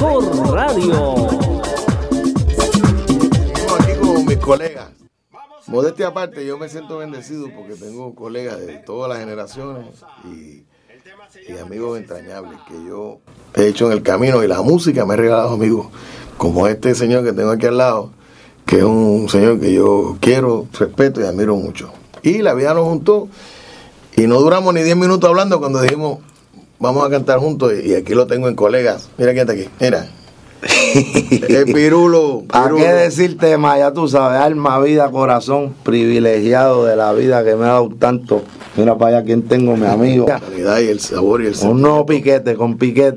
mejor radio. Estamos aquí con mis colegas. Modestia aparte, yo me siento bendecido porque tengo colegas de todas las generaciones y amigos entrañables que yo he hecho en el camino, y la música me ha regalado amigos como este señor que tengo aquí al lado, que es un señor que yo quiero, respeto y admiro mucho. Y la vida nos juntó y no duramos ni 10 minutos hablando cuando dijimos vamos a cantar juntos, y aquí lo tengo en colegas. Mira quién está aquí, mira. El Pirulo. ¿Para qué decirte más? Ya tú sabes, alma, vida, corazón, privilegiado de la vida que me ha dado tanto. Mira para allá quién tengo, mi amigo. La calidad y el sabor y el Un nuevo piquete, con piquete.